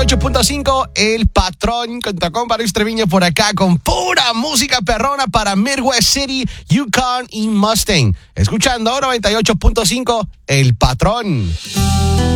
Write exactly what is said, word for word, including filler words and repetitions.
ocho punto cinco, El Patrón, junto con Paris Treviño por acá, con pura música perrona para Midwest City, Yukon y Mustang. Escuchando noventa y ocho punto cinco, El Patrón.